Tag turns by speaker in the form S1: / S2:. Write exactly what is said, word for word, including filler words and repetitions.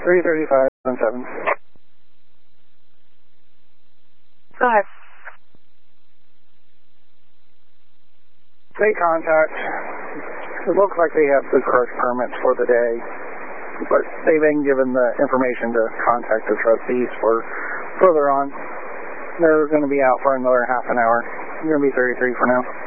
S1: three thirty-five seven.
S2: Go ahead.
S1: They contact. It looks like they have the correct permits for the day, but they've been given the information to contact the trustees for further on. They're going to be out for another half an hour. You're going to be thirty-three for now.